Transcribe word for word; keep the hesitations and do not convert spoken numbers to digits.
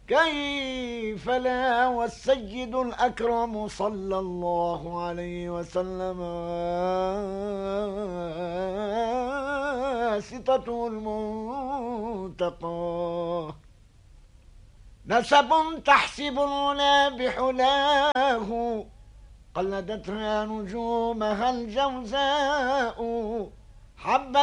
كيف لا والسيد الأكرم صلى الله عليه وسلم واسطته المنتقى، نسب تحسب العلا بحلاه، قلدتها نجومها الجوزاء، حبت